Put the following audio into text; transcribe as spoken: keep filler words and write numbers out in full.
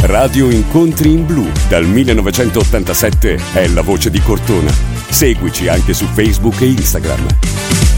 Radio Incontri in Blu dal millenovecentottantasette è la voce di Cortona. Seguici anche su Facebook e Instagram.